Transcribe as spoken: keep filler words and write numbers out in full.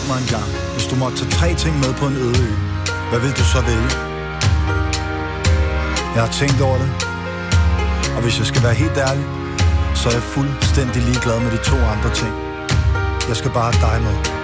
Fortæl mig engang, hvis du måtte tage tre ting med på en øde ø, hvad vil du så vælge? Jeg har tænkt over det, og hvis jeg skal være helt ærlig, så er jeg fuldstændig ligeglad med de to andre ting. Jeg skal bare have dig med.